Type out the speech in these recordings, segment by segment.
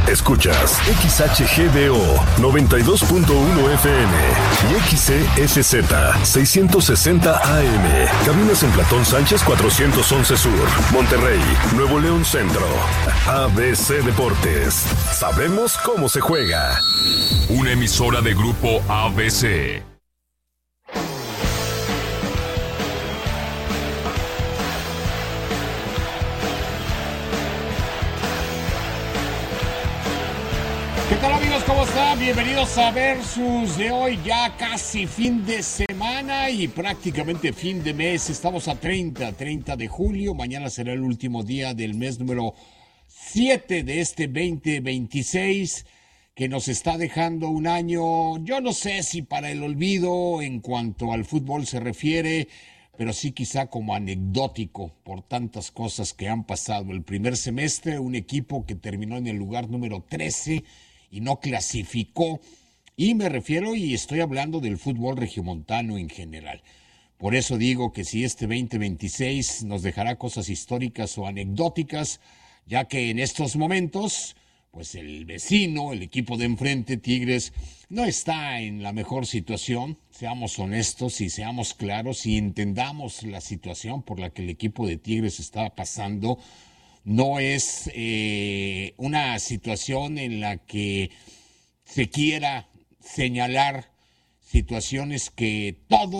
Escuchas XHGBO 92.1 FM y XESZ 660 AM. Cabinas en Platón Sánchez 411 Sur, Monterrey, Nuevo León Centro. ABC Deportes. Sabemos cómo se juega. Una emisora de Grupo ABC. ¿Qué tal, amigos? ¿Cómo están? Bienvenidos a Versus de hoy, ya casi fin de semana y prácticamente fin de mes. Estamos a 30 de julio. Mañana será el último día del mes número 7 de este 2026, que nos está dejando un año, yo no sé si para el olvido en cuanto al fútbol se refiere, pero sí quizá como anecdótico por tantas cosas que han pasado. El primer semestre, un equipo que terminó en el lugar número 13 y no clasificó, y me refiero y estoy hablando del fútbol regiomontano en general. Por eso digo que si este 2026 nos dejará cosas históricas o anecdóticas, ya que en estos momentos, pues el vecino, el equipo de enfrente, Tigres, no está en la mejor situación. Seamos honestos y seamos claros y entendamos la situación por la que el equipo de Tigres está pasando. No es una situación en la que se quiera señalar situaciones que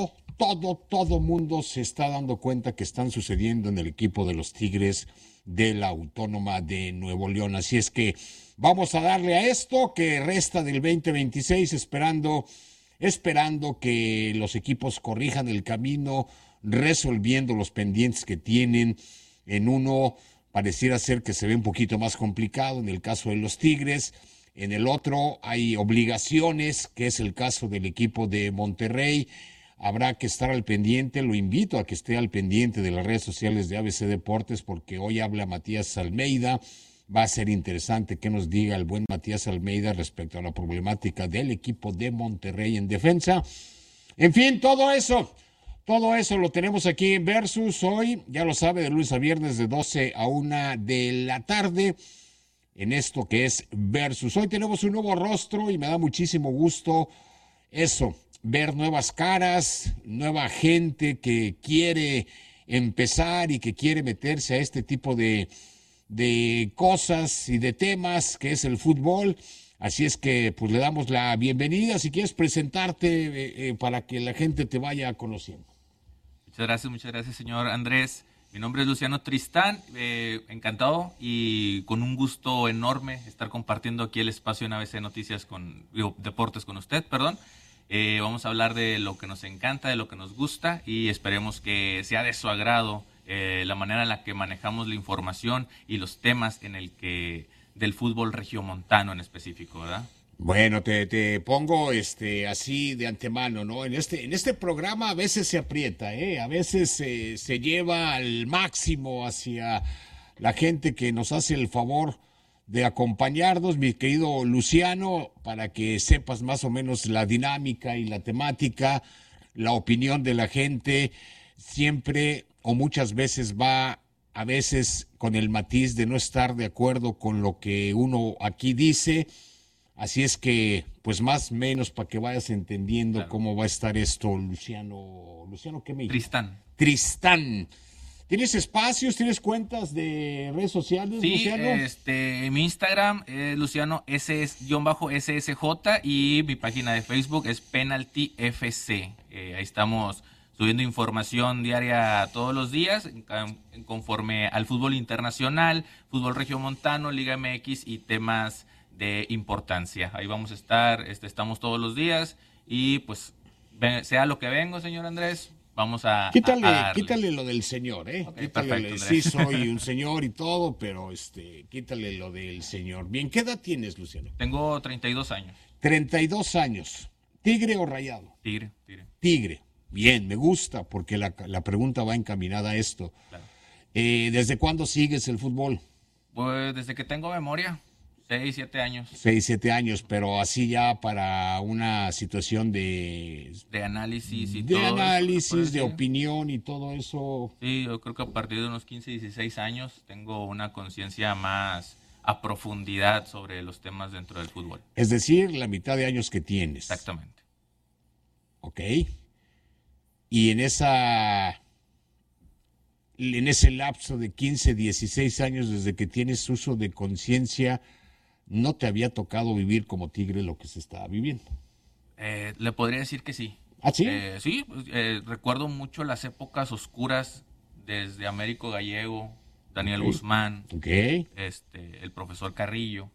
todo mundo se está dando cuenta que están sucediendo en el equipo de los Tigres de la Autónoma de Nuevo León. Así es que vamos a darle a esto que resta del 2026, esperando que los equipos corrijan el camino, resolviendo los pendientes que tienen. En uno pareciera ser que se ve un poquito más complicado, en el caso de los Tigres. En el otro hay obligaciones, que es el caso del equipo de Monterrey. Habrá que estar al pendiente, lo invito a que esté al pendiente de las redes sociales de ABC Deportes, porque hoy habla Matías Almeida. Va a ser interesante que nos diga el buen Matías Almeida respecto a la problemática del equipo de Monterrey en defensa. En fin, todo eso lo tenemos aquí en Versus hoy, ya lo sabe, de lunes a viernes de 12 a 1 de la tarde, en esto que es Versus. Hoy tenemos un nuevo rostro y me da muchísimo gusto ver nuevas caras, nueva gente que quiere empezar y que quiere meterse a este tipo de cosas y de temas que es el fútbol. Así es que pues le damos la bienvenida. Si quieres presentarte para que la gente te vaya conociendo. Muchas gracias, señor Andrés. Mi nombre es Luciano Tristán, encantado y con un gusto enorme estar compartiendo aquí el espacio en ABC Noticias Deportes con usted, perdón. Vamos a hablar de lo que nos encanta, de lo que nos gusta y esperemos que sea de su agrado la manera en la que manejamos la información y los temas del fútbol regiomontano en específico, ¿verdad? Bueno, te pongo así de antemano, ¿no? En este programa a veces se aprieta, a veces se lleva al máximo hacia la gente que nos hace el favor de acompañarnos, mi querido Luciano, para que sepas más o menos la dinámica y la temática, la opinión de la gente, siempre o muchas veces va a veces con el matiz de no estar de acuerdo con lo que uno aquí dice. Así es que, pues más o menos para que vayas entendiendo claro cómo va a estar esto, Luciano, ¿qué me dices? Tristán. ¿Tienes espacios, tienes cuentas de redes sociales, sí, Luciano? Mi Instagram es Luciano _SSJ y mi página de Facebook es Penalty FC. Ahí estamos subiendo información diaria todos los días, conforme al fútbol internacional, fútbol regiomontano, Liga MX y temas de importancia. Ahí vamos a estar, estamos todos los días y pues sea lo que vengo, señor Andrés, vamos a quítale lo del señor, Okay, quítale perfecto, sí soy un señor y todo, pero quítale lo del señor. Bien, ¿qué edad tienes, Luciano? Tengo 32 años. 32 años. ¿Tigre o Rayado? Tigre. Bien, me gusta porque la pregunta va encaminada a esto. Claro. ¿Desde cuándo sigues el fútbol? Pues desde que tengo memoria. 6, 7 años. 6, 7 años, pero así ya para una situación de análisis y de todo. De análisis, de opinión y todo eso. Sí, yo creo que a partir de unos 15, 16 años tengo una conciencia más a profundidad sobre los temas dentro del fútbol. Es decir, la mitad de años que tienes. Exactamente. Ok. Y en ese lapso de 15, 16 años desde que tienes uso de conciencia, ¿no te había tocado vivir como Tigre lo que se estaba viviendo? Le podría decir que sí. ¿Ah, sí? Sí, recuerdo mucho las épocas oscuras desde Américo Gallego, Daniel Guzmán, el profesor Carrillo.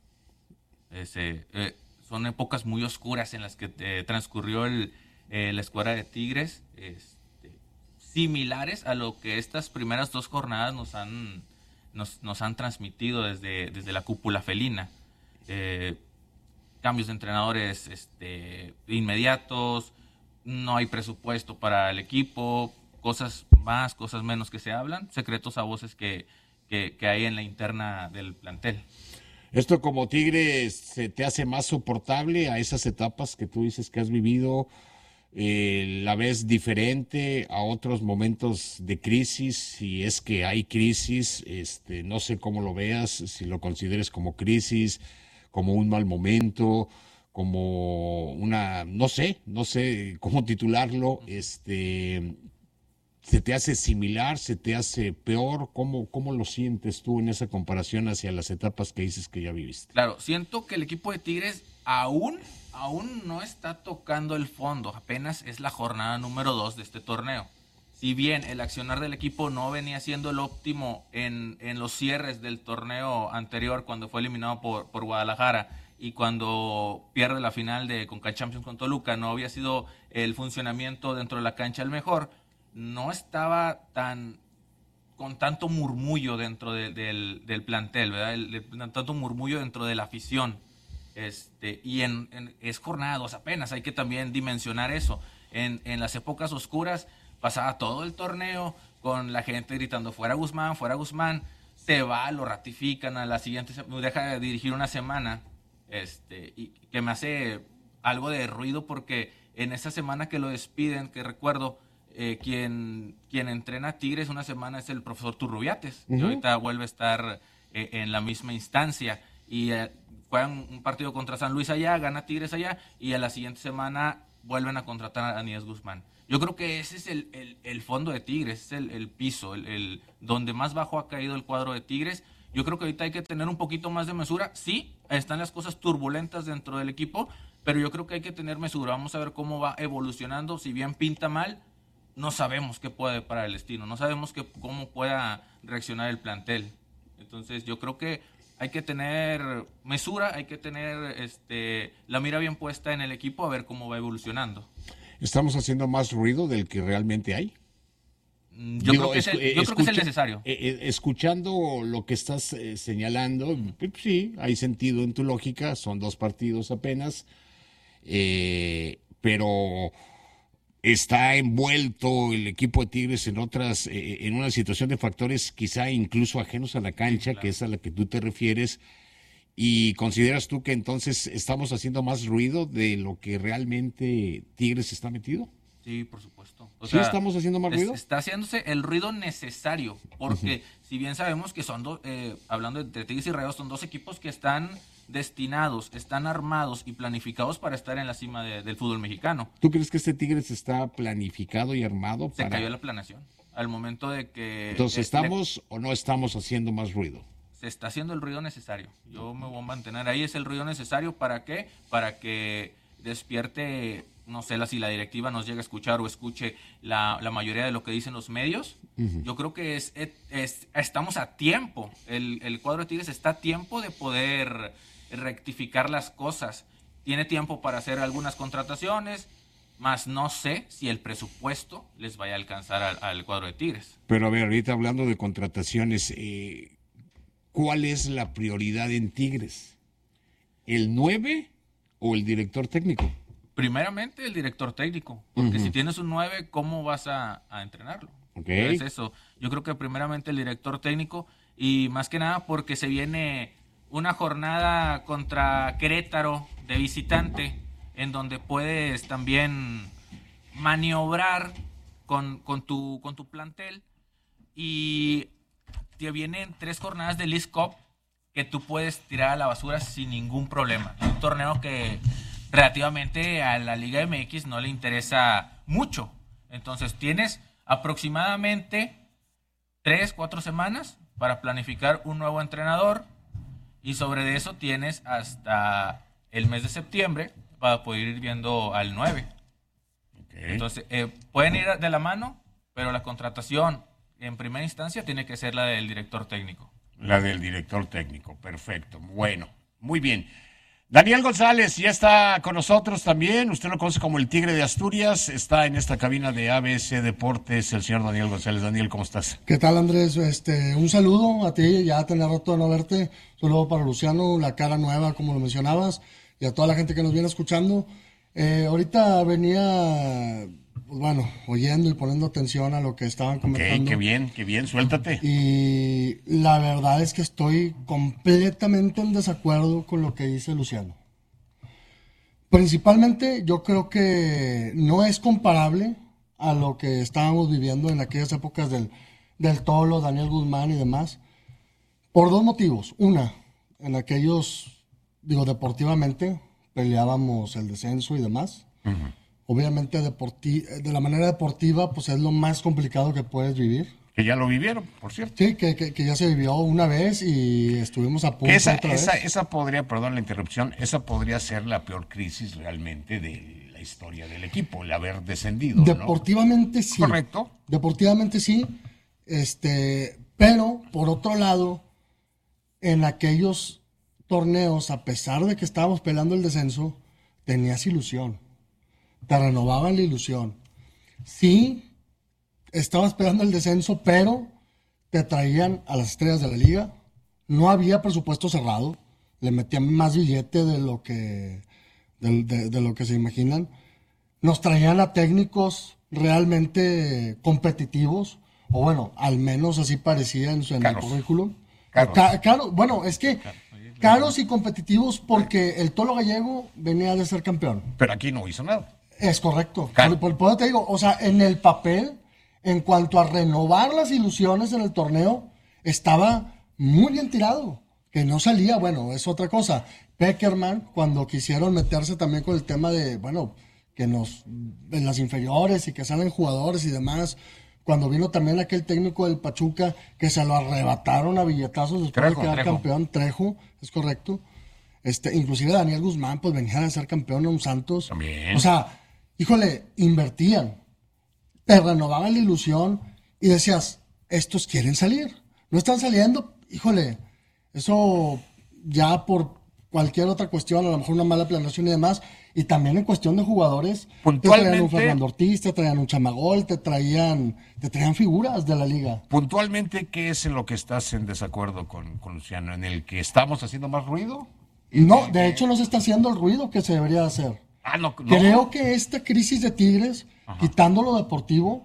Son épocas muy oscuras en las que transcurrió la escuadra de Tigres, similares a lo que estas primeras 2 jornadas nos han transmitido desde la cúpula felina. Cambios de entrenadores inmediatos, no hay presupuesto para el equipo, cosas más, cosas menos que se hablan, secretos a voces que hay en la interna del plantel. ¿Esto como Tigre se te hace más soportable a esas etapas que tú dices que has vivido? ¿La ves diferente a otros momentos de crisis? Si es que hay crisis, no sé cómo lo veas, si lo consideres como crisis, como un mal momento, como no sé cómo titularlo, ¿se te hace similar, se te hace peor? ¿Cómo lo sientes tú en esa comparación hacia las etapas que dices que ya viviste? Claro, siento que el equipo de Tigres aún no está tocando el fondo, apenas es la jornada número 2 de este torneo. Si bien el accionar del equipo no venía siendo el óptimo en los cierres del torneo anterior, cuando fue eliminado por Guadalajara y cuando pierde la final de CONCACAF Champions con Toluca, no había sido el funcionamiento dentro de la cancha el mejor, no estaba con tanto murmullo dentro del plantel, ¿verdad? Tanto murmullo dentro de la afición. Y es jornada 2 apenas, hay que también dimensionar eso. En las épocas oscuras pasaba todo el torneo con la gente gritando fuera Guzmán, se va, lo ratifican a la siguiente, deja de dirigir una semana, y que me hace algo de ruido porque en esa semana que lo despiden, que recuerdo, quien entrena a Tigres una semana es el profesor Turrubiates, que ahorita vuelve a estar en la misma instancia, y juegan un partido contra San Luis allá, gana Tigres allá, y a la siguiente semana vuelven a contratar a Aníbal Guzmán. Yo creo que ese es el fondo de Tigres, es el piso, donde más bajo ha caído el cuadro de Tigres. Yo creo que ahorita hay que tener un poquito más de mesura. Sí, están las cosas turbulentas dentro del equipo, pero yo creo que hay que tener mesura. Vamos a ver cómo va evolucionando. Si bien pinta mal, no sabemos qué puede para el destino, no sabemos cómo pueda reaccionar el plantel. Entonces yo creo que hay que tener mesura, hay que tener la mira bien puesta en el equipo a ver cómo va evolucionando. ¿Estamos haciendo más ruido del que realmente hay? Yo creo que es el necesario. Escuchando lo que estás señalando, sí, hay sentido en tu lógica, son 2 partidos apenas, pero está envuelto el equipo de Tigres en una situación de factores quizá incluso ajenos a la cancha, sí, claro, que es a la que tú te refieres. ¿Y consideras tú que entonces estamos haciendo más ruido de lo que realmente Tigres está metido? Sí, por supuesto. ¿Sí estamos haciendo más ruido? Está haciéndose el ruido necesario, porque si bien sabemos que son hablando de Tigres y Rayados, son 2 equipos que están destinados, están armados y planificados para estar en la cima del fútbol mexicano. ¿Tú crees que este Tigres está planificado y armado? Se cayó la planeación al momento de que... Entonces, ¿estamos o no estamos haciendo más ruido? Se está haciendo el ruido necesario. Yo me voy a mantener ahí. Es el ruido necesario. ¿Para qué? Para que despierte, no sé si la directiva nos llega a escuchar o escuche la mayoría de lo que dicen los medios. Yo creo que estamos a tiempo. El cuadro de Tigres está a tiempo de poder rectificar las cosas. Tiene tiempo para hacer algunas contrataciones, más no sé si el presupuesto les vaya a alcanzar al cuadro de Tigres. Pero a ver, ahorita hablando de contrataciones, ¿cuál es la prioridad en Tigres? ¿El 9 o el director técnico? Primeramente el director técnico, porque si tienes un 9, ¿cómo vas a entrenarlo? Okay. Es eso. Yo creo que primeramente el director técnico, y más que nada porque se viene una jornada contra Querétaro de visitante, en donde puedes también maniobrar con tu plantel, y te vienen 3 jornadas de League Cup que tú puedes tirar a la basura sin ningún problema. Es un torneo que relativamente a la Liga MX no le interesa mucho. Entonces tienes aproximadamente 3-4 semanas para planificar un nuevo entrenador, y sobre eso tienes hasta el mes de septiembre para poder ir viendo al 9. Okay. Entonces, pueden ir de la mano, pero la contratación en primera instancia tiene que ser la del director técnico. La del director técnico, perfecto. Bueno, muy bien. Daniel González ya está con nosotros también. Usted lo conoce como el Tigre de Asturias. Está en esta cabina de ABC Deportes el señor Daniel González. Daniel, ¿cómo estás? ¿Qué tal, Andrés? Un saludo a ti, ya tenía rato de no verte. Un saludo para Luciano, la cara nueva, como lo mencionabas, y a toda la gente que nos viene escuchando. Ahorita venía, pues bueno, oyendo y poniendo atención a lo que estaban comentando. Qué bien, suéltate. Y la verdad es que estoy completamente en desacuerdo con lo que dice Luciano. Principalmente, yo creo que no es comparable a lo que estábamos viviendo en aquellas épocas del Tolo, Daniel Guzmán y demás, por dos motivos. Una, en aquellos, deportivamente, peleábamos el descenso y demás. Uh-huh. Obviamente de la manera deportiva, pues es lo más complicado que puedes vivir. Que ya lo vivieron, por cierto. Sí, que ya se vivió una vez y estuvimos a punto otra vez. Esa podría, perdón la interrupción, esa podría ser la peor crisis realmente de la historia del equipo, el haber descendido, deportivamente, ¿no? Sí. Correcto. Deportivamente sí, pero por otro lado, en aquellos torneos, a pesar de que estábamos peleando el descenso, tenías ilusión. Te renovaban la ilusión. Sí, estabas peleando el descenso, pero te traían a las estrellas de la liga. No había presupuesto cerrado. Le metían más billete de lo que se imaginan. Nos traían a técnicos realmente competitivos, o bueno, al menos así parecía en el currículum. Caros. Bueno, es que caros y competitivos porque el Tolo Gallego venía de ser campeón. Pero aquí no hizo nada. Es correcto. Por eso te digo, o sea, en el papel, en cuanto a renovar las ilusiones en el torneo, estaba muy bien tirado. Que no salía, bueno, es otra cosa. Peckerman, cuando quisieron meterse también con el tema de, bueno, que en las inferiores y que salen jugadores y demás, cuando vino también aquel técnico del Pachuca, que se lo arrebataron a billetazos después de quedar campeón, Trejo, es correcto. Inclusive Daniel Guzmán, pues venía a ser campeón en un Santos. También. O sea, híjole, invertían, te renovaban la ilusión y decías, estos quieren salir, no están saliendo, híjole, eso ya por cualquier otra cuestión, a lo mejor una mala planeación y demás, y también en cuestión de jugadores, te traían un Fernando Ortiz, te traían un Chamagol, te traían figuras de la liga. Puntualmente, ¿qué es en lo que estás en desacuerdo con Luciano? ¿En el que estamos haciendo más ruido? No, de hecho no se está haciendo el ruido que se debería hacer. No. Creo que esta crisis de Tigres, quitando lo deportivo,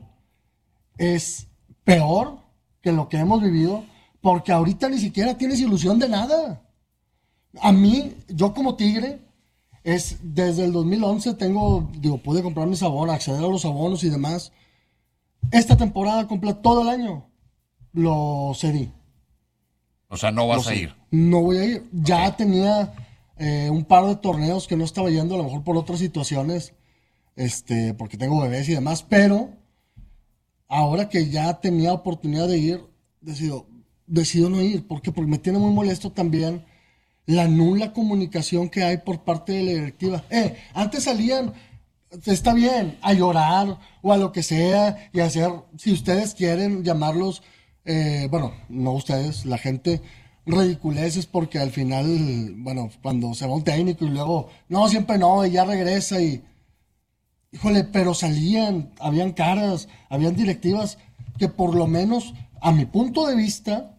es peor que lo que hemos vivido, porque ahorita ni siquiera tienes ilusión de nada. A mí, yo como Tigre, desde el 2011 pude comprar mis abonos, acceder a los abonos y demás. Esta temporada completa, todo el año, lo cedí. O sea, no vas a ir. No voy a ir. Ya tenía un par de torneos que no estaba yendo, a lo mejor por otras situaciones, porque tengo bebés y demás, pero ahora que ya tenía oportunidad de ir, decido no ir. ¿Por qué? Porque me tiene muy molesto también la nula comunicación que hay por parte de la directiva. Antes salían, está bien, a llorar o a lo que sea y hacer, si ustedes quieren llamarlos, bueno, no ustedes, la gente, ridiculeces, porque al final, bueno, cuando se va un técnico y luego, no, siempre no, y ya regresa y, híjole, pero salían, habían caras, habían directivas que por lo menos, a mi punto de vista,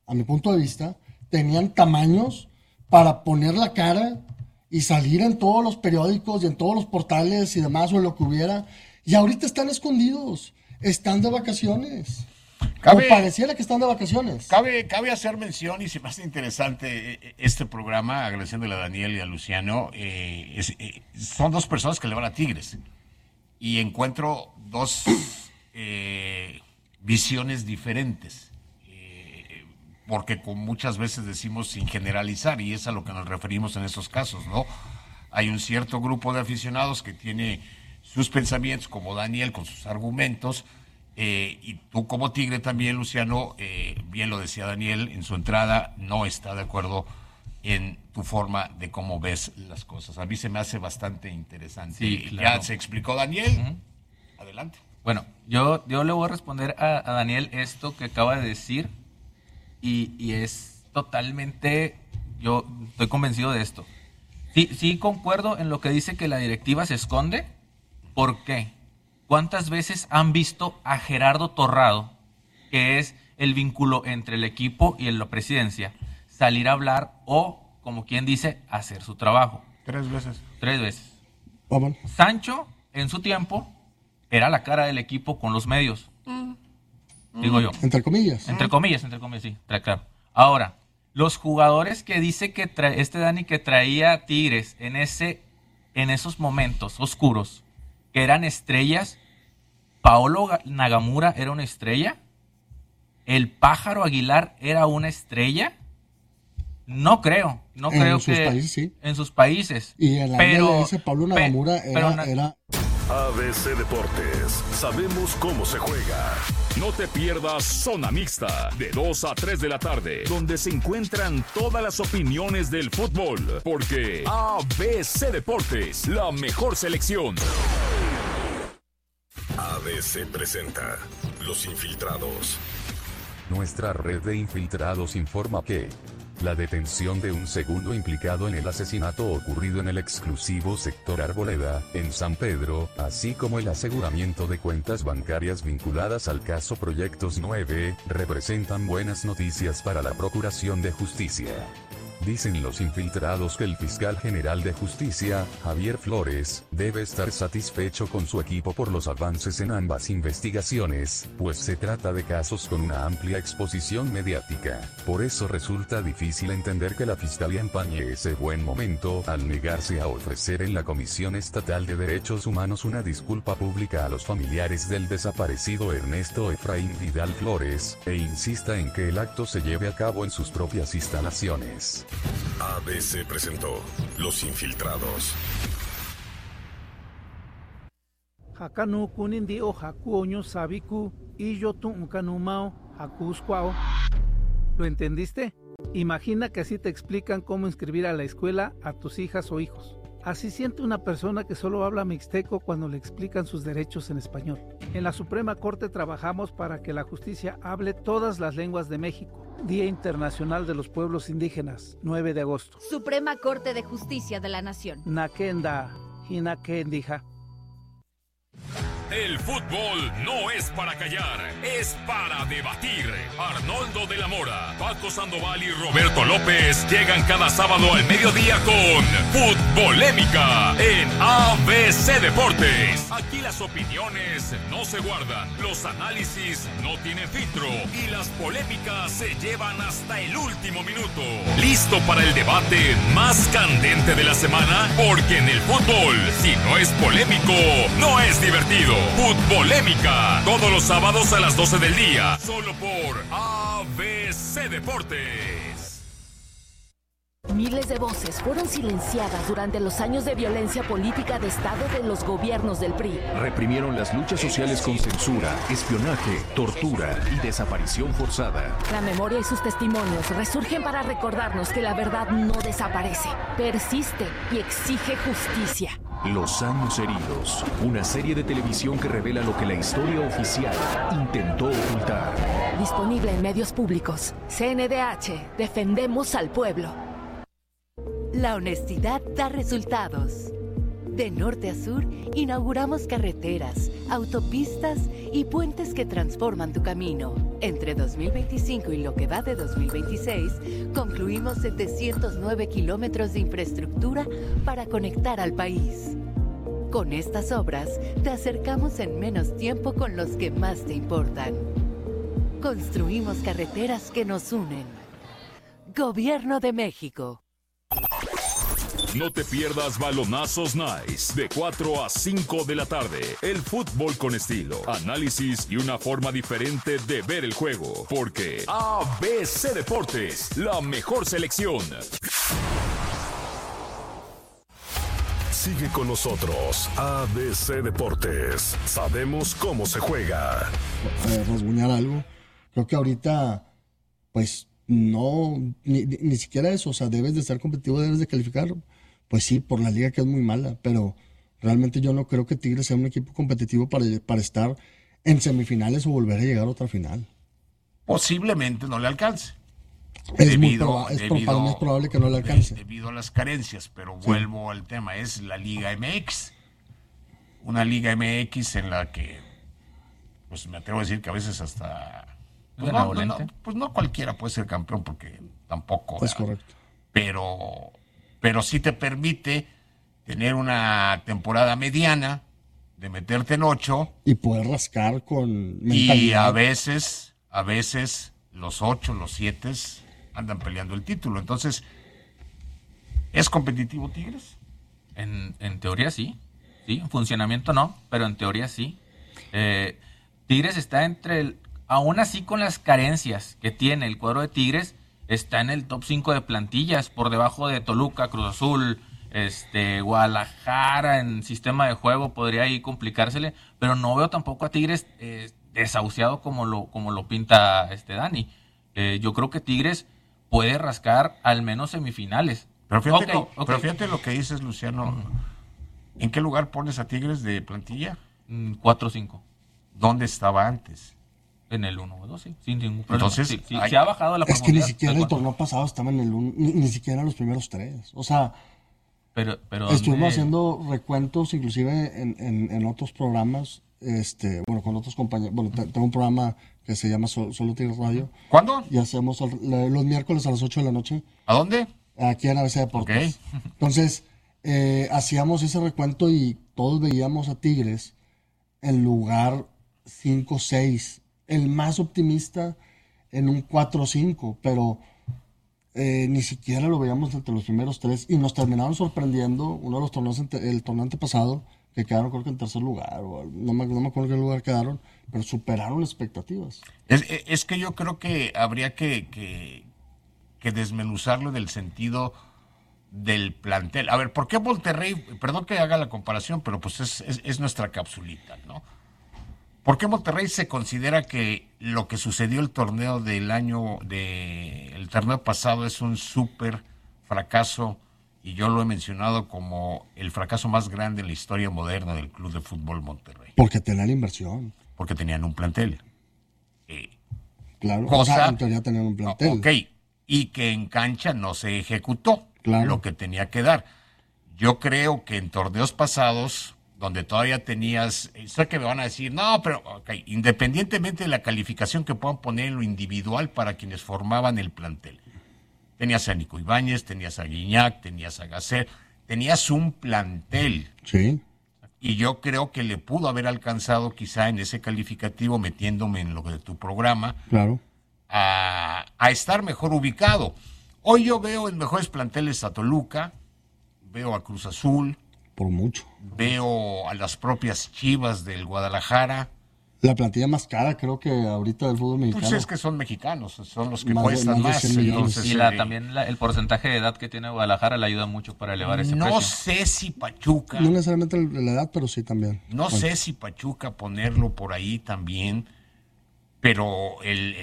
tenían tamaños para poner la cara y salir en todos los periódicos y en todos los portales y demás, o en lo que hubiera, y ahorita están escondidos, están de vacaciones. O pareciera que están de vacaciones. Cabe hacer mención, y se me hace interesante este programa, agradeciéndole a Daniel y a Luciano, son dos personas que le van a Tigres, y encuentro dos visiones diferentes. porque muchas veces decimos sin generalizar, y es a lo que nos referimos en estos casos, ¿no? Hay un cierto grupo de aficionados que tiene sus pensamientos, como Daniel, con sus argumentos, y tú como Tigre también, Luciano, bien lo decía Daniel en su entrada, no está de acuerdo en tu forma de cómo ves las cosas. A mí se me hace bastante interesante. Sí, claro. Ya se explicó Daniel. Adelante. Bueno, yo le voy a responder a Daniel esto que acaba de decir y es totalmente, yo estoy convencido de esto. Sí concuerdo en lo que dice que la directiva se esconde. ¿Por qué? ¿Cuántas veces han visto a Gerardo Torrado, que es el vínculo entre el equipo y la presidencia, salir a hablar o, como quien dice, hacer su trabajo? 3 veces. 3 veces. Vamos. Sancho, en su tiempo, era la cara del equipo con los medios. Digo yo. Entre comillas. Entre comillas, sí, claro. Ahora, los jugadores que dice que Dani que traía Tigres en esos momentos oscuros, que eran estrellas, Paolo Nagamura era una estrella, el Pájaro Aguilar era una estrella. No creo En sus que países, sí. En sus países. Y el ese Pablo Nagamura era... ABC Deportes, sabemos cómo se juega. No te pierdas Zona Mixta, de 2 a 3 de la tarde, donde se encuentran todas las opiniones del fútbol, porque ABC Deportes, la mejor selección. ABC presenta Los Infiltrados. Nuestra red de infiltrados informa que la detención de un segundo implicado en el asesinato ocurrido en el exclusivo sector Arboleda, en San Pedro, así como el aseguramiento de cuentas bancarias vinculadas al caso Proyectos 9, representan buenas noticias para la Procuración de Justicia. Dicen los infiltrados que el fiscal general de justicia, Javier Flores, debe estar satisfecho con su equipo por los avances en ambas investigaciones, pues se trata de casos con una amplia exposición mediática. Por eso resulta difícil entender que la fiscalía empañe ese buen momento al negarse a ofrecer en la Comisión Estatal de Derechos Humanos una disculpa pública a los familiares del desaparecido Ernesto Efraín Vidal Flores, e insista en que el acto se lleve a cabo en sus propias instalaciones. ABC presentó Los Infiltrados. Hakanu kunindi o hakuoño sabiku y yo tu unkanumao hakusquao. ¿Lo entendiste? Imagina que así te explican cómo inscribir a la escuela a tus hijas o hijos. Así siente una persona que solo habla mixteco cuando le explican sus derechos en español. En la Suprema Corte trabajamos para que la justicia hable todas las lenguas de México. Día Internacional de los Pueblos Indígenas, 9 de agosto. Suprema Corte de Justicia de la Nación. Nakenda, Hinakendija. El fútbol no es para callar, es para debatir. Arnoldo de la Mora, Paco Sandoval y Roberto López llegan cada sábado al mediodía con Futbolémica en ABC Deportes. Aquí las opiniones no se guardan, los análisis no tienen filtro y las polémicas se llevan hasta el último minuto. ¿Listo para el debate más candente de la semana? Porque en el fútbol, si no es polémico, no es divertido. Futbolémica, todos los sábados a las 12 del día, solo por ABC Deportes. Miles de voces fueron silenciadas durante los años de violencia política de Estado de los gobiernos del PRI. Reprimieron las luchas sociales con censura, espionaje, tortura y desaparición forzada. La memoria y sus testimonios resurgen para recordarnos que la verdad no desaparece, persiste y exige justicia. Los años heridos, una serie de televisión que revela lo que la historia oficial intentó ocultar. Disponible en medios públicos. CNDH, defendemos al pueblo. La honestidad da resultados. De norte a sur, inauguramos carreteras, autopistas y puentes que transforman tu camino. Entre 2025 y lo que va de 2026, concluimos 709 kilómetros de infraestructura para conectar al país. Con estas obras, te acercamos en menos tiempo con los que más te importan. Construimos carreteras que nos unen. Gobierno de México. No te pierdas Balonazos Nice de 4 a 5 de la tarde. El fútbol con estilo, análisis y una forma diferente de ver el juego. Porque ABC Deportes, la mejor selección. Sigue con nosotros, ABC Deportes. Sabemos cómo se juega. Rasguñar algo. Creo que ahorita, pues, no, ni siquiera eso. O sea, debes de estar competitivo, debes de calificar. Pues sí, por la liga que es muy mala, pero realmente yo no creo que Tigres sea un equipo competitivo para estar en semifinales o volver a llegar a otra final. Posiblemente no le alcance. Para mí es probable que no le alcance. Debido a las carencias, pero vuelvo al tema, es la Liga MX. Una Liga MX en la que, pues me atrevo a decir que a veces hasta... Pues no cualquiera puede ser campeón, porque tampoco... Es correcto. Pero sí te permite tener una temporada mediana, de meterte en 8. Y poder rascar con mentalidad. Y a veces los 8, los 7 andan peleando el título. Entonces, ¿es competitivo Tigres? En teoría sí. Sí, en funcionamiento no, pero en teoría sí. Tigres está aún así con las carencias que tiene el cuadro de Tigres, está en el top 5 de plantillas, por debajo de Toluca, Cruz Azul, Guadalajara en sistema de juego, podría ahí complicársele, pero no veo tampoco a Tigres desahuciado como lo pinta Dani. Yo creo que Tigres puede rascar al menos semifinales. Pero fíjate lo que dices, Luciano. ¿En qué lugar pones a Tigres de plantilla? 4-5. ¿Dónde estaba antes? En el 1 o 2, sí, sin ningún problema. Entonces, se ha bajado la profundidad. Es que ni siquiera el torneo pasado estaba en el 1, ni siquiera en los primeros 3. O sea, pero estuvimos haciendo recuentos, inclusive en otros programas, con otros compañeros. Bueno, tengo un programa que se llama Solo Tigres Radio. ¿Cuándo? Y hacemos los miércoles a las 8 de la noche. ¿A dónde? Aquí en ABC Deportes. Okay. Entonces, hacíamos ese recuento y todos veíamos a Tigres en lugar 5-6. El más optimista en un 4-5, pero ni siquiera lo veíamos entre los primeros 3 y nos terminaron sorprendiendo uno de los torneos, el torneo antepasado, que quedaron creo que en tercer lugar, o no me acuerdo qué lugar quedaron, pero superaron expectativas. Es que yo creo que habría que desmenuzarlo del sentido del plantel. A ver, ¿por qué Monterrey? Perdón que haga la comparación, pero pues es nuestra capsulita, ¿no? ¿Por qué Monterrey se considera que lo que sucedió el torneo el torneo pasado es un súper fracaso? Y yo lo he mencionado como el fracaso más grande en la historia moderna del Club de Fútbol Monterrey. Porque tenían inversión. Porque tenían un plantel. Claro, o sea, en teoría tenían un plantel. Ok, y que en cancha no se ejecutó lo que tenía que dar. Yo creo que en torneos pasados, donde todavía tenías, sé que me van a decir, no, pero independientemente de la calificación que puedan poner en lo individual para quienes formaban el plantel. Tenías a Nico Ibáñez, tenías a Guiñac, tenías a Gasser, tenías un plantel. Sí. Y yo creo que le pudo haber alcanzado quizá en ese calificativo, metiéndome en lo de tu programa, claro, a estar mejor ubicado. Hoy yo veo en mejores planteles a Toluca, veo a Cruz Azul, por mucho. Veo a las propias Chivas del Guadalajara. La plantilla más cara creo que ahorita del fútbol mexicano. Pues es que son mexicanos, son los que cuestan más. Entonces, y también el porcentaje de edad que tiene Guadalajara le ayuda mucho para elevar ese precio. No sé si Pachuca... No necesariamente la edad, pero sí también. No sé si Pachuca ponerlo por ahí también, pero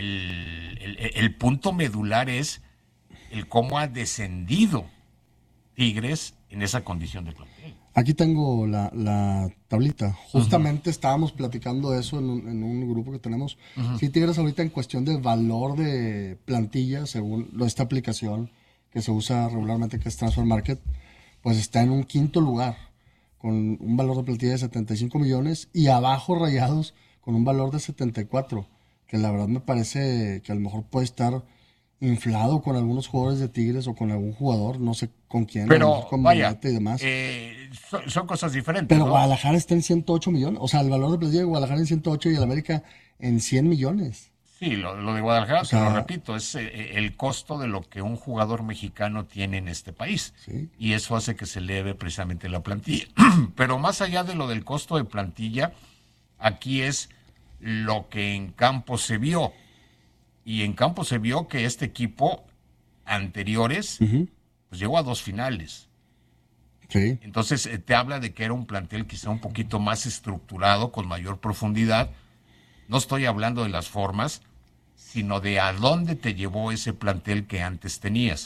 el punto medular es el cómo ha descendido Tigres en esa condición de plantel. Aquí tengo la tablita. Justamente estábamos platicando de eso en un grupo que tenemos. Sí, Tigres ahorita en cuestión de valor de plantilla, según esta aplicación que se usa regularmente, que es Transfer Market, pues está en un quinto lugar, con un valor de plantilla de 75 millones y abajo Rayados con un valor de 74, que la verdad me parece que a lo mejor puede estar inflado con algunos jugadores de Tigres o con algún jugador, no sé con quién, pero con vaya, y demás. Son cosas diferentes. Pero ¿no? Guadalajara está en 108 millones, o sea, el valor de plantilla de Guadalajara en 108 y el América en 100 millones. Sí, lo de Guadalajara, te lo repito, es el costo de lo que un jugador mexicano tiene en este país. Sí. Y eso hace que se eleve precisamente la plantilla. Pero más allá de lo del costo de plantilla, aquí es lo que en campo se vio. Y en campo se vio que este equipo anteriores pues llegó a 2 finales. Sí. Entonces te habla de que era un plantel quizá un poquito más estructurado, con mayor profundidad. No estoy hablando de las formas, sino de a dónde te llevó ese plantel que antes tenías.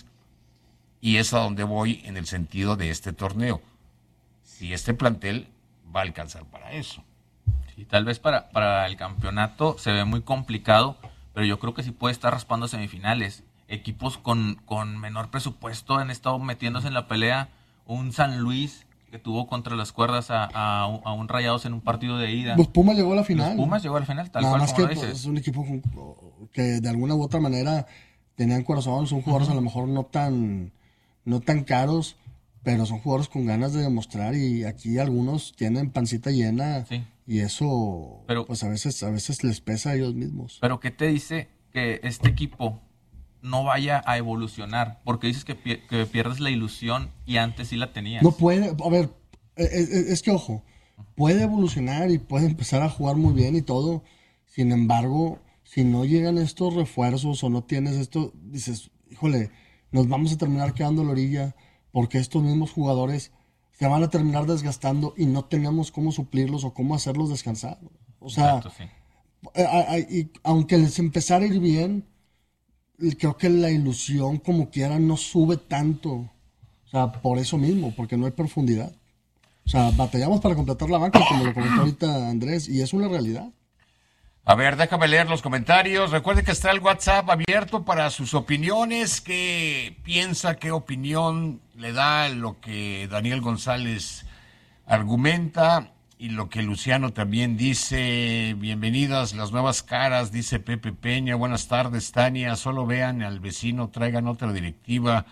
Y es a donde voy en el sentido de este torneo. Si este plantel va a alcanzar para eso. Sí, tal vez para el campeonato se ve muy complicado, pero yo creo que sí puede estar raspando semifinales. Equipos con menor presupuesto han estado metiéndose en la pelea. Un San Luis que tuvo contra las cuerdas a un Rayados en un partido de ida. Los Pumas llegó a la final. Los Pumas llegó a la final, tal Nada cual más como que lo dices. es un equipo que de alguna u otra manera tenían corazón, son jugadores a lo mejor no tan caros, pero son jugadores con ganas de demostrar, y aquí algunos tienen pancita llena, Sí. y eso pues a veces les pesa a ellos mismos. Pero ¿qué te dice que este equipo no vaya a evolucionar? Porque dices que pierdes la ilusión y antes sí la tenías. No puede, a ver, es que ojo, puede evolucionar y puede empezar a jugar muy bien y todo. Sin embargo, si no llegan estos refuerzos o no tienes esto, dices, híjole, nos vamos a terminar quedando a la orilla, porque estos mismos jugadores se van a terminar desgastando y no tenemos cómo suplirlos o cómo hacerlos descansar. O sea, Exacto, sí. Y aunque les empezara a ir bien, creo que la ilusión como quiera no sube tanto. O sea, por eso mismo, porque no hay profundidad. O sea, batallamos para completar la banca, como lo comentó ahorita Andrés, y es una realidad. A ver, déjame leer los comentarios. Recuerde que está el WhatsApp abierto para sus opiniones. ¿Qué piensa, qué opinión le da lo que Daniel González argumenta y lo que Luciano también dice? Bienvenidas las nuevas caras, dice Pepe Peña. Buenas tardes, Tania. Solo vean al vecino, traigan otra directiva.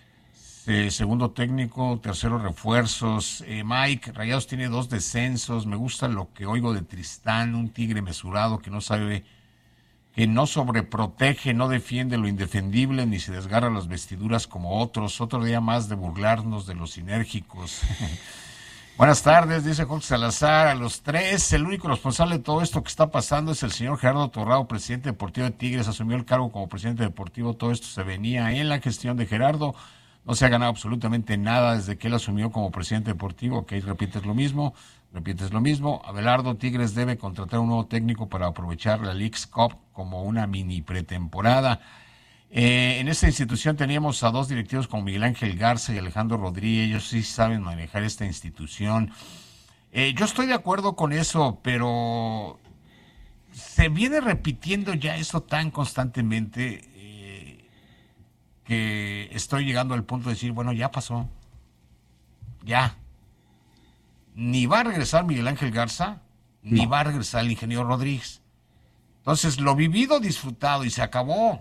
Segundo técnico, tercero refuerzos. Mike, Rayados tiene 2 descensos. Me gusta lo que oigo de Tristán, un tigre mesurado que no sabe, que no sobreprotege, no defiende lo indefendible ni se desgarra las vestiduras como otros. Otro día más de burlarnos de los sinérgicos. Buenas tardes, dice Jorge Salazar. A los 3, el único responsable de todo esto que está pasando es el señor Gerardo Torrado, presidente deportivo de Tigres. Asumió el cargo como presidente deportivo. Todo esto se venía en la gestión de Gerardo. No se ha ganado absolutamente nada desde que él asumió como presidente deportivo. Ok, repites lo mismo. Abelardo, Tigres debe contratar un nuevo técnico para aprovechar la Leagues Cup como una mini pretemporada. En esta institución teníamos a 2 directivos como Miguel Ángel Garza y Alejandro Rodríguez. Ellos sí saben manejar esta institución. Yo estoy de acuerdo con eso, pero se viene repitiendo ya eso tan constantemente que estoy llegando al punto de decir, bueno, ya pasó. Ya. Ni va a regresar Miguel Ángel Garza, ni va a regresar el ingeniero Rodríguez. Entonces, lo vivido, disfrutado, y se acabó.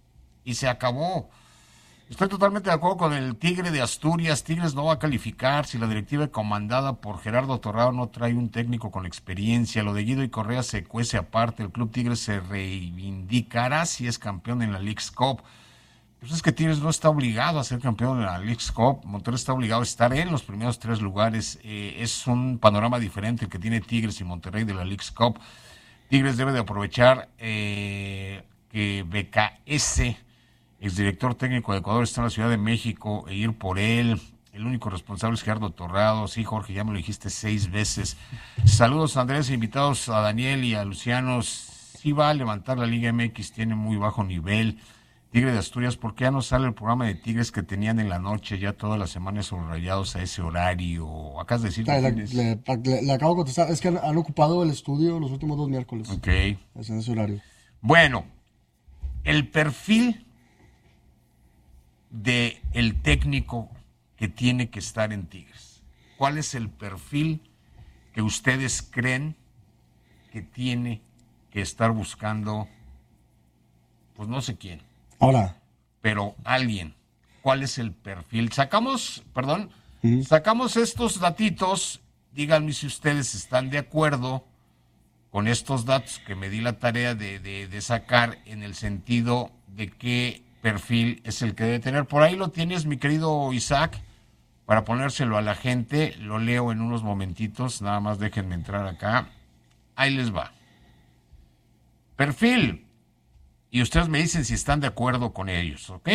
Estoy totalmente de acuerdo con el Tigre de Asturias. Tigres no va a calificar si la directiva comandada por Gerardo Torrado no trae un técnico con experiencia. Lo de Guido y Correa se cuece aparte. El Club Tigres se reivindicará si es campeón en la Leagues Cup. Pues es que Tigres no está obligado a ser campeón de la Leagues Cup. Monterrey está obligado a estar en los primeros 3 lugares. Es un panorama diferente el que tiene Tigres y Monterrey de la Leagues Cup. Tigres debe de aprovechar que BKS, exdirector técnico de Ecuador, está en la Ciudad de México, e ir por él. El único responsable es Gerardo Torrado. Sí, Jorge, ya me lo dijiste 6 veces. Saludos, Andrés, invitados a Daniel y a Luciano. Sí va a levantar la Liga MX, tiene muy bajo nivel. Tigre de Asturias, ¿por qué ya no sale el programa de Tigres que tenían en la noche ya todas las semanas sobre Rayados a ese horario? Acabas de decir le acabo de contestar, es que han ocupado el estudio los últimos 2 miércoles. Ok. Es en ese horario. Bueno, el perfil de el técnico que tiene que estar en Tigres. ¿Cuál es el perfil que ustedes creen que tiene que estar buscando? Pues no sé quién. Ahora. Pero alguien. ¿Cuál es el perfil? Sacamos estos datitos. Díganme si ustedes están de acuerdo con estos datos que me di la tarea de sacar, en el sentido de qué perfil es el que debe tener. Por ahí lo tienes, mi querido Isaac, para ponérselo a la gente. Lo leo en unos momentitos, nada más déjenme entrar acá. Ahí les va. Perfil. Y ustedes me dicen si están de acuerdo con ellos, ¿ok?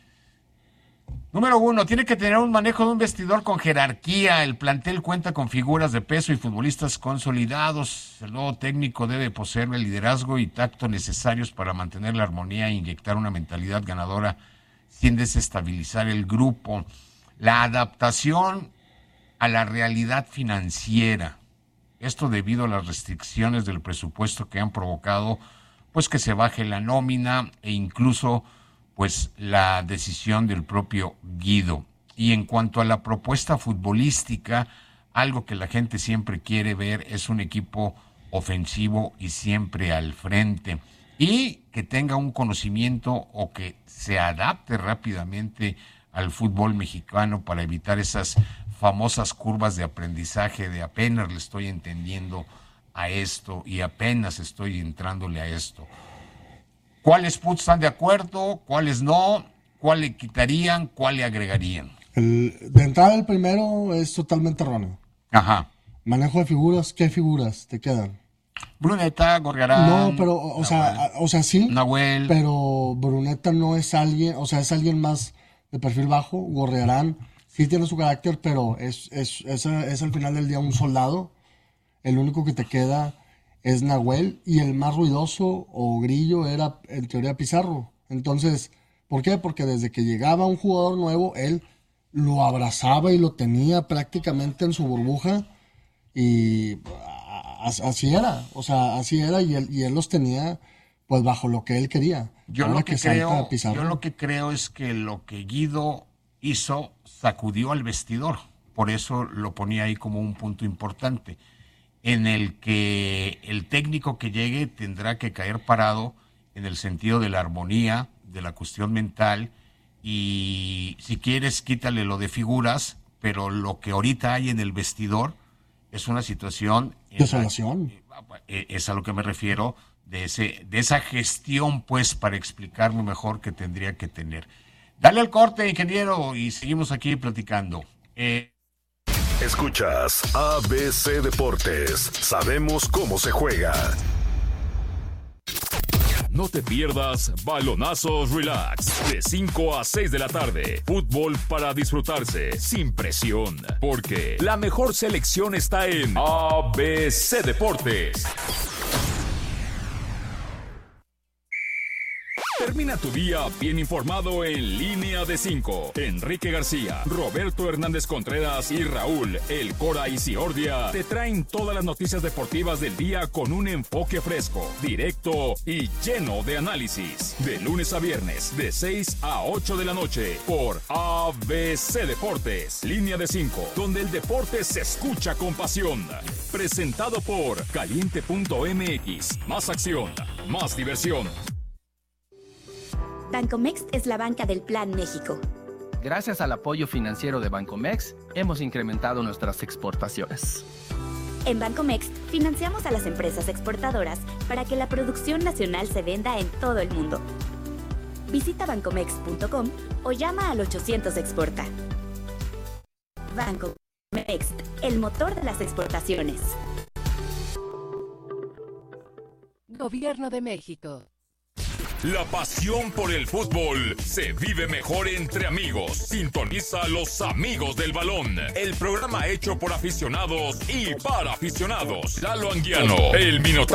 Número 1, tiene que tener un manejo de un vestidor con jerarquía. El plantel cuenta con figuras de peso y futbolistas consolidados. El nuevo técnico debe poseer el liderazgo y tacto necesarios para mantener la armonía e inyectar una mentalidad ganadora sin desestabilizar el grupo. La adaptación a la realidad financiera. Esto debido a las restricciones del presupuesto que han provocado pues que se baje la nómina e incluso pues la decisión del propio Guido. Y en cuanto a la propuesta futbolística, algo que la gente siempre quiere ver es un equipo ofensivo y siempre al frente, y que tenga un conocimiento o que se adapte rápidamente al fútbol mexicano para evitar esas famosas curvas de aprendizaje de apenas le estoy entendiendo a esto y apenas estoy entrándole a esto. ¿Cuáles putos están de acuerdo? ¿Cuáles no? ¿Cuál le quitarían? ¿Cuál le agregarían? De entrada, el primero es totalmente erróneo. Ajá. Manejo de figuras, ¿qué figuras te quedan? Bruneta, Gorriarán. No, pero, o sea, sí. Nahuel. Pero Bruneta no es alguien, o sea, es alguien más de perfil bajo. Gorriarán sí tiene su carácter, pero es al final del día un soldado. El único que te queda es Nahuel, y el más ruidoso o grillo era en teoría Pizarro. Entonces, ¿por qué? Porque desde que llegaba un jugador nuevo, él lo abrazaba y lo tenía prácticamente en su burbuja, y así era, o sea, así era, y él los tenía pues bajo lo que él quería. Yo lo que creo es que lo que Guido hizo sacudió al vestidor, por eso lo ponía ahí como un punto importante, en el que el técnico que llegue tendrá que caer parado en el sentido de la armonía, de la cuestión mental, y si quieres quítale lo de figuras, pero lo que ahorita hay en el vestidor es una situación... Desolación. Es a lo que me refiero, de esa gestión, pues, para explicarlo mejor, que tendría que tener. Dale al corte, ingeniero, y seguimos aquí platicando. Escuchas ABC Deportes. Sabemos cómo se juega. No te pierdas Balonazos Relax, de 5 a 6 de la tarde. Fútbol para disfrutarse, sin presión. Porque la mejor selección está en ABC Deportes. Termina tu día bien informado en Línea de 5. Enrique García, Roberto Hernández Contreras y Raúl El Cora Isiordia te traen todas las noticias deportivas del día con un enfoque fresco, directo y lleno de análisis. De lunes a viernes, de 6 a 8 de la noche, por ABC Deportes. Línea de 5, donde el deporte se escucha con pasión. Presentado por Caliente.mx. Más acción, más diversión. Bancomext es la banca del Plan México. Gracias al apoyo financiero de Bancomext, hemos incrementado nuestras exportaciones. En Bancomext, financiamos a las empresas exportadoras para que la producción nacional se venda en todo el mundo. Visita bancomext.com o llama al 800 Exporta. Bancomext, el motor de las exportaciones. Gobierno de México. La pasión por el fútbol se vive mejor entre amigos. Sintoniza a Los Amigos del Balón, el programa hecho por aficionados y para aficionados. Lalo Anguiano, el Minotauro.